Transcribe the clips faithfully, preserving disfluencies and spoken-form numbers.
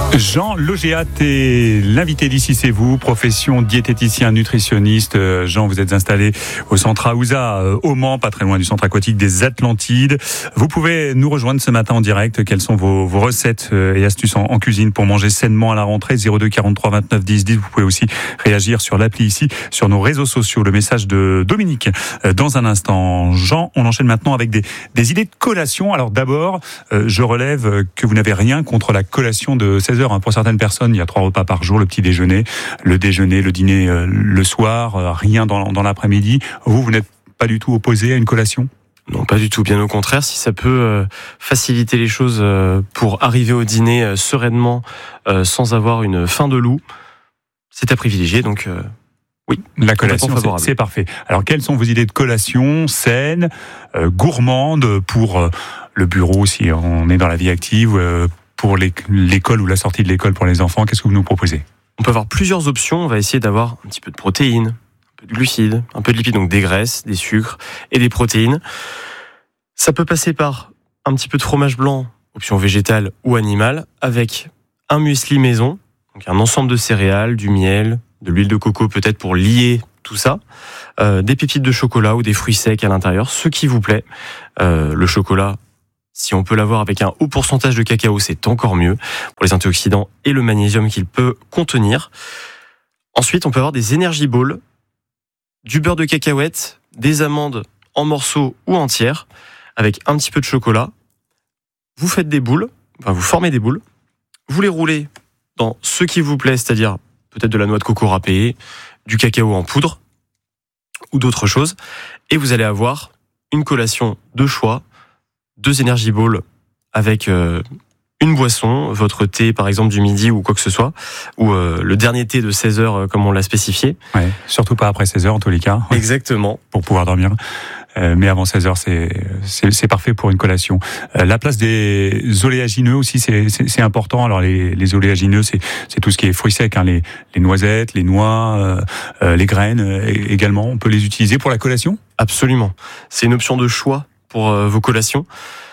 Jean Logéat est l'invité d'ici, c'est vous, profession diététicien, nutritionniste. Jean, vous êtes installé au centre Aouza, au Mans, pas très loin du centre aquatique des Atlantides. Vous pouvez nous rejoindre ce matin en direct. Quelles sont vos, vos recettes et astuces en, en cuisine pour manger sainement à la rentrée? Zéro deux quarante-trois vingt-neuf dix dix. Vous pouvez aussi réagir sur l'appli ici, sur nos réseaux sociaux. Le message de Dominique dans un instant. Jean, on enchaîne maintenant avec des, des idées de collation. Alors d'abord, je relève que vous n'avez rien contre la collation de seize heures. Pour certaines personnes, il y a trois repas par jour, le petit déjeuner, le déjeuner, le dîner euh, le soir, euh, rien dans, dans l'après-midi. Vous, vous n'êtes pas du tout opposé à une collation ? Non, pas du tout. Bien au contraire, si ça peut euh, faciliter les choses euh, pour arriver au dîner euh, sereinement, euh, sans avoir une faim de loup, c'est à privilégier. Donc, euh, oui, la collation, c'est, c'est parfait. Alors, quelles sont vos idées de collation saine, euh, gourmande pour euh, le bureau, si on est dans la vie active, euh, pour l'école ou la sortie de l'école pour les enfants? Qu'est-ce que vous nous proposez? On peut avoir plusieurs options. On va essayer d'avoir un petit peu de protéines, un peu de glucides, un peu de lipides, donc des graisses, des sucres et des protéines. Ça peut passer par un petit peu de fromage blanc, option végétale ou animale, avec un muesli maison, donc un ensemble de céréales, du miel, de l'huile de coco peut-être pour lier tout ça, euh, des pépites de chocolat ou des fruits secs à l'intérieur, ce qui vous plaît. Euh, le chocolat, si on peut l'avoir avec un haut pourcentage de cacao, c'est encore mieux pour les antioxydants et le magnésium qu'il peut contenir. Ensuite, on peut avoir des energy balls, du beurre de cacahuète, des amandes en morceaux ou entières, avec un petit peu de chocolat. Vous faites des boules, enfin vous formez des boules, vous les roulez dans ce qui vous plaît, c'est-à-dire peut-être de la noix de coco râpée, du cacao en poudre ou d'autres choses, et vous allez avoir une collation de choix. Deux energy balls avec euh, une boisson, votre thé par exemple du midi ou quoi que ce soit, ou euh, le dernier thé de seize heures euh, comme on l'a spécifié. Ouais, surtout pas après seize heures en tous les cas. Ouais. Exactement. Pour pouvoir dormir. Euh, mais avant seize heures, c'est, c'est, c'est parfait pour une collation. Euh, la place des oléagineux aussi, c'est, c'est, c'est important. Alors les, les oléagineux, c'est, c'est tout ce qui est fruits secs, hein, les, les noisettes, les noix, euh, euh, les graines euh, également. On peut les utiliser pour la collation ? Absolument. C'est une option de choix pour euh, vos collations.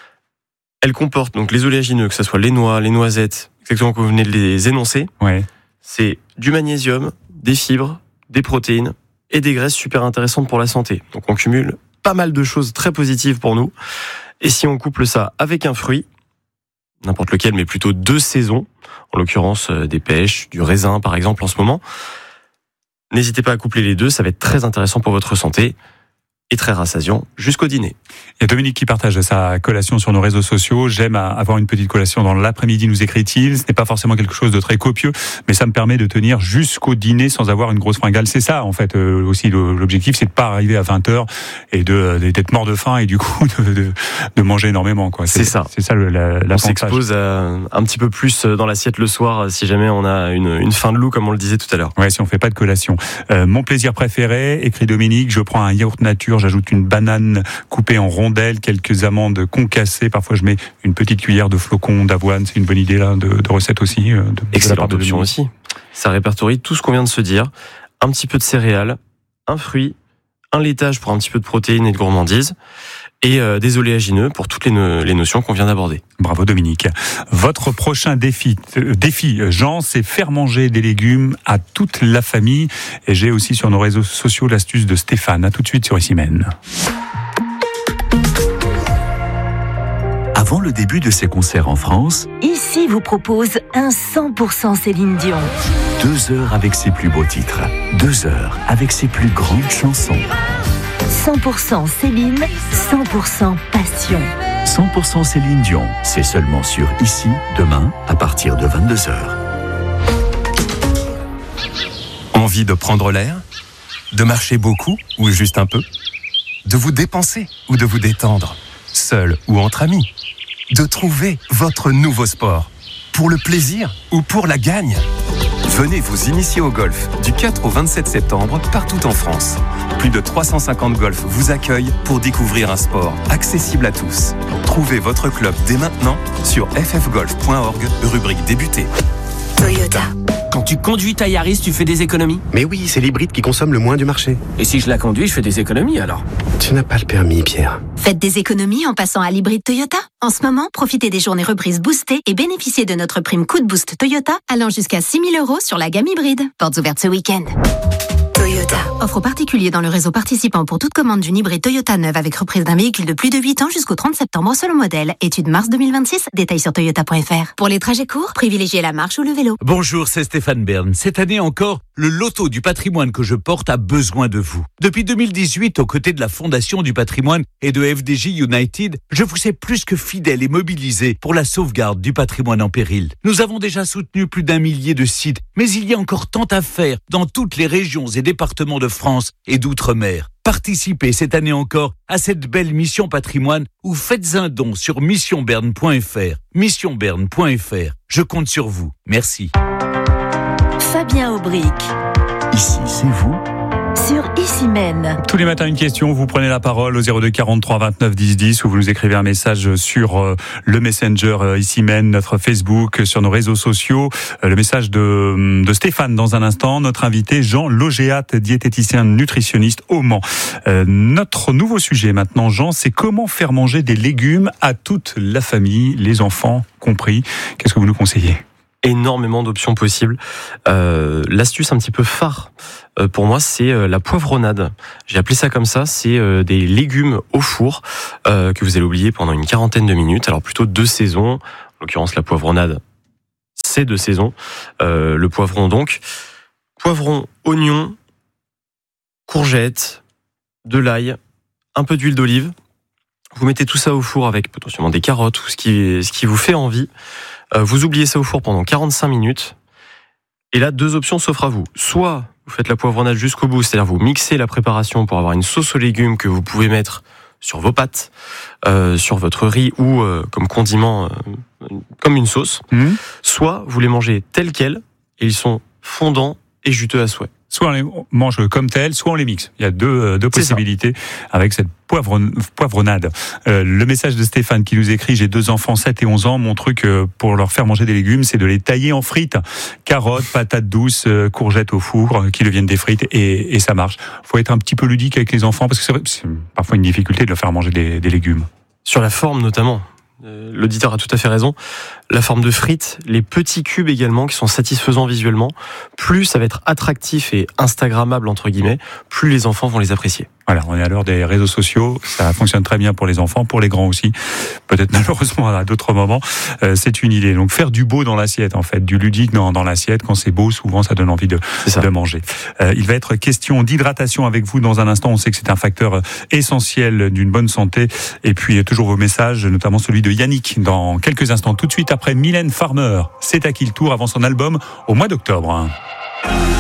Elle comporte donc les oléagineux, que ce soit les noix, les noisettes, exactement comme vous venez de les énoncer. Ouais. C'est du magnésium, des fibres, des protéines et des graisses super intéressantes pour la santé. Donc on cumule pas mal de choses très positives pour nous. Et si on couple ça avec un fruit, n'importe lequel, mais plutôt deux saisons, en l'occurrence euh, des pêches, du raisin par exemple en ce moment, n'hésitez pas à coupler les deux, ça va être très intéressant pour votre santé. Et très rassasiant jusqu'au dîner. Il y a Dominique qui partage sa collation sur nos réseaux sociaux. J'aime avoir une petite collation dans l'après-midi, nous écrit-il. Ce n'est pas forcément quelque chose de très copieux, mais ça me permet de tenir jusqu'au dîner sans avoir une grosse fringale. C'est ça, en fait, euh, aussi l'objectif, c'est de pas arriver à vingt heures et de, d'être mort de faim et du coup de, de, de manger énormément, quoi. C'est, c'est ça. C'est ça le, la, on s'expose à, un petit peu plus dans l'assiette le soir si jamais on a une, une faim de loup, comme on le disait tout à l'heure. Ouais, si on fait pas de collation. Euh, mon plaisir préféré, écrit Dominique, je prends un yaourt nature, j'ajoute une banane coupée en rondelles, quelques amandes concassées. Parfois, je mets une petite cuillère de flocons d'avoine. C'est une bonne idée là de, de recette aussi. De, Excellente option aussi. Ça répertorie tout ce qu'on vient de se dire. Un petit peu de céréales, un fruit, un laitage pour un petit peu de protéines et de gourmandise, et euh, des oléagineux pour toutes les, no- les notions qu'on vient d'aborder. Bravo Dominique. Votre prochain défi, euh, défi Jean, c'est faire manger des légumes à toute la famille. Et j'ai aussi sur nos réseaux sociaux l'astuce de Stéphane. À tout de suite sur Ici Même. Avant le début de ses concerts en France, Ici vous propose un cent pour cent Céline Dion. deux heures avec ses plus beaux titres, deux heures avec ses plus grandes chansons. cent pour cent Céline, cent pour cent passion. cent pour cent Céline Dion, c'est seulement sur Ici, demain, à partir de vingt-deux heures. Envie de prendre l'air? De marcher beaucoup ou juste un peu? De vous dépenser ou de vous détendre? Seul ou entre amis? De trouver votre nouveau sport? Pour le plaisir ou pour la gagne? Venez vous initier au golf du quatre au vingt-sept septembre partout en France. Plus de trois cent cinquante golfs vous accueillent pour découvrir un sport accessible à tous. Trouvez votre club dès maintenant sur f f golf point org, rubrique débuter. Toyota. Quand tu conduis ta Yaris, tu fais des économies? Mais oui, c'est l'hybride qui consomme le moins du marché. Et si je la conduis, je fais des économies alors? Tu n'as pas le permis, Pierre. Faites des économies en passant à l'hybride Toyota. En ce moment, profitez des journées reprises boostées et bénéficiez de notre prime coup de boost Toyota allant jusqu'à six mille euros sur la gamme hybride. Portes ouvertes ce week-end. Toyota. Offre aux particuliers dans le réseau participant pour toute commande d'une hybride Toyota neuve avec reprise d'un véhicule de plus de huit ans jusqu'au trente septembre selon modèle. Étude mars deux mille vingt-six. Détails sur toyota point f r. Pour les trajets courts, privilégiez la marche ou le vélo. Bonjour, c'est Stéphane Bern. Cette année encore, le loto du patrimoine que je porte a besoin de vous. Depuis deux mille dix-huit, aux côtés de la Fondation du patrimoine et de F D J United, je vous ai plus que fidèle et mobilisé pour la sauvegarde du patrimoine en péril. Nous avons déjà soutenu plus d'un millier de sites, mais il y a encore tant à faire dans toutes les régions et départements de France et d'outre-mer. Participez cette année encore à cette belle mission patrimoine ou faites un don sur mission berne point f r. mission berne point f r. Je compte sur vous. Merci. Fabien Aubric. Ici, c'est vous. Sur Issymène. Tous les matins, une question. Vous prenez la parole au zéro deux quarante-trois vingt-neuf dix dix ou vous nous écrivez un message sur euh, le Messenger euh, Issymène, notre Facebook, sur nos réseaux sociaux. Euh, le message de, de Stéphane dans un instant. Notre invité, Jean Logéat, diététicien nutritionniste au Mans. Euh, notre nouveau sujet maintenant, Jean, c'est comment faire manger des légumes à toute la famille, les enfants compris. Qu'est-ce que vous nous conseillez ? Énormément d'options possibles. Euh, l'astuce un petit peu phare euh, pour moi, c'est euh, la poivronnade. J'ai appelé ça comme ça. C'est euh, des légumes au four euh, que vous allez oublier pendant une quarantaine de minutes. Alors plutôt deux saisons. En l'occurrence, la poivronnade, c'est deux saisons. Euh, le poivron donc. Poivron, oignon, courgettes, de l'ail, un peu d'huile d'olive. Vous mettez tout ça au four avec potentiellement des carottes ou ce qui, ce qui vous fait envie. Vous oubliez ça au four pendant quarante-cinq minutes. Et là, deux options s'offrent à vous. Soit vous faites la poivronnade jusqu'au bout, c'est-à-dire vous mixez la préparation pour avoir une sauce aux légumes que vous pouvez mettre sur vos pâtes, euh, sur votre riz ou euh, comme condiment, euh, comme une sauce. Mmh. Soit vous les mangez tels quels et ils sont fondants et juteux à souhait. Soit on les mange comme tels, soit on les mixe. Il y a deux, deux possibilités avec cette poivron, poivronnade. Euh, le message de Stéphane qui nous écrit: j'ai deux enfants, sept et onze ans. Mon truc euh, pour leur faire manger des légumes, c'est de les tailler en frites. Carottes, patates douces, euh, courgettes au four, euh, qui deviennent des frites et, et ça marche. Faut être un petit peu ludique avec les enfants parce que c'est, c'est parfois une difficulté de leur faire manger des, des légumes. Sur la forme notamment. L'auditeur a tout à fait raison. La forme de frites, les petits cubes également qui sont satisfaisants visuellement, plus ça va être attractif et instagrammable entre guillemets, plus les enfants vont les apprécier. Voilà, on est à l'heure des réseaux sociaux, ça fonctionne très bien pour les enfants, pour les grands aussi, peut-être malheureusement à d'autres moments, euh, c'est une idée. Donc faire du beau dans l'assiette en fait, du ludique dans, dans l'assiette, quand c'est beau, souvent ça donne envie de, de manger. Euh, il va être question d'hydratation avec vous dans un instant, on sait que c'est un facteur essentiel d'une bonne santé, et puis toujours vos messages, notamment celui de Yannick dans quelques instants, tout de suite après Mylène Farmer. C'est à qui le tour avant son album au mois d'octobre.